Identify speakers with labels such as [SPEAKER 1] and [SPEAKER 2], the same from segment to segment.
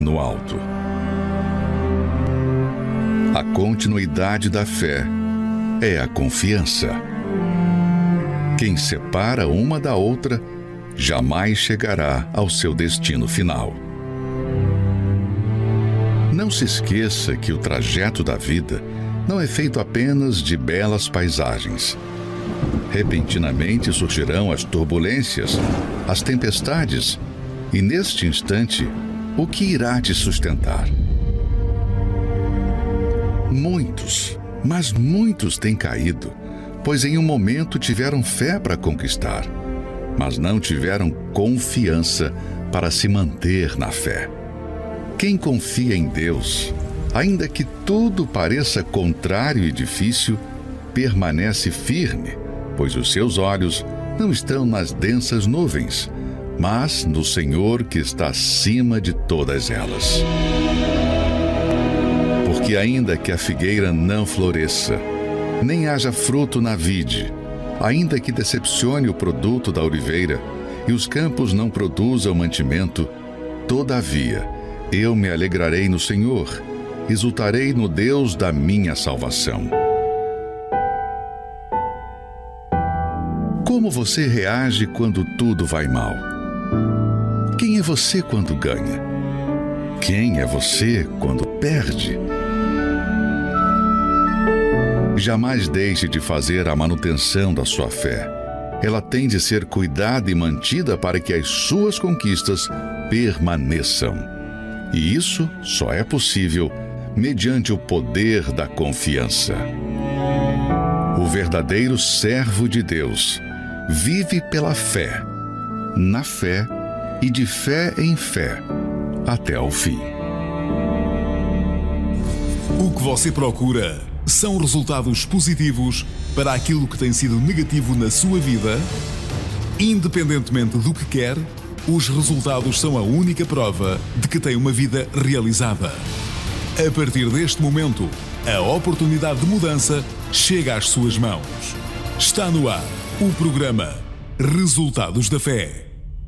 [SPEAKER 1] no alto. A continuidade da fé é a confiança. Quem separa uma da outra jamais chegará ao seu destino final. Não se esqueça que o trajeto da vida não é feito apenas de belas paisagens. Repentinamente surgirão as turbulências, as tempestades, e neste instante, o que irá te sustentar? Muitos, mas muitos têm caído, pois em um momento tiveram fé para conquistar, mas não tiveram confiança para se manter na fé. Quem confia em Deus, ainda que tudo pareça contrário e difícil, permanece firme, pois os seus olhos não estão nas densas nuvens, mas no Senhor que está acima de todas elas. Porque ainda que a figueira não floresça, nem haja fruto na vide, ainda que decepcione o produto da oliveira e os campos não produzam mantimento, todavia eu me alegrarei no Senhor, exultarei no Deus da minha salvação. Como você reage quando tudo vai mal? Quem é você quando ganha? Quem é você quando perde? Jamais deixe de fazer a manutenção da sua fé. Ela tem de ser cuidada e mantida para que as suas conquistas permaneçam. E isso só é possível mediante o poder da confiança. O verdadeiro servo de Deus vive pela fé, na fé e de fé em fé, até ao fim.
[SPEAKER 2] O que você procura são resultados positivos para aquilo que tem sido negativo na sua vida? Independentemente do que quer, os resultados são a única prova de que tem uma vida realizada. A partir deste momento, a oportunidade de mudança chega às suas mãos. Está no ar o programa Resultados da Fé.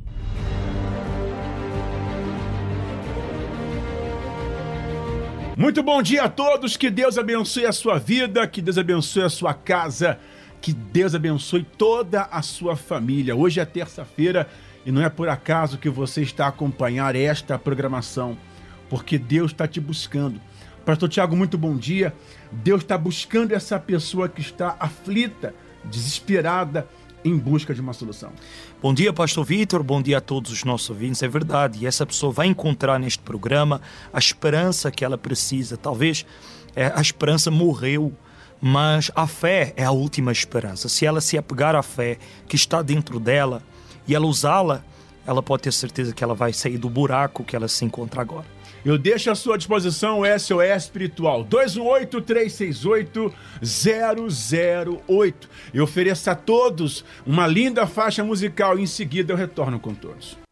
[SPEAKER 3] Muito bom dia a todos, que Deus abençoe a sua vida, que Deus abençoe a sua casa, que Deus abençoe toda a sua família. Hoje é terça-feira e não é por acaso que você está a acompanhar esta programação, porque Deus está te buscando. Pastor Tiago, muito bom dia. Deus está buscando essa pessoa que está aflita, desesperada, em busca de uma solução.
[SPEAKER 4] Bom dia, Pastor Vítor, bom dia a todos os nossos ouvintes. É verdade, e essa pessoa vai encontrar neste programa a esperança que ela precisa. Talvez a esperança morreu, mas a fé é a última esperança. Se ela se apegar à fé que está dentro dela e ela usá-la, ela pode ter certeza que ela vai sair do buraco que ela se encontra agora.
[SPEAKER 3] Eu deixo à sua disposição o SOS Espiritual 218-368-008. Eu ofereço a todos uma linda faixa musical e em seguida eu retorno com todos.